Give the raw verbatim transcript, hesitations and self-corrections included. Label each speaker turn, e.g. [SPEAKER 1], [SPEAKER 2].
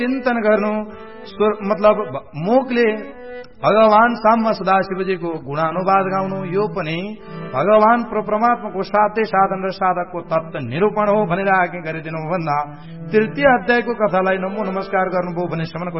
[SPEAKER 1] चिन्तन गर्नु मतलब मुखले भगवान साम्ब सदाशिवजीको गुणानुवाद गाउनु यो पनि भगवान परमात्माको साध्य साधन र साधकको तत्व निरूपण हो भनेर आज्ञा गरिदिनु भन्दा तृतीय अध्यायको कथालाई नमो नमस्कार गर्नुभयो भने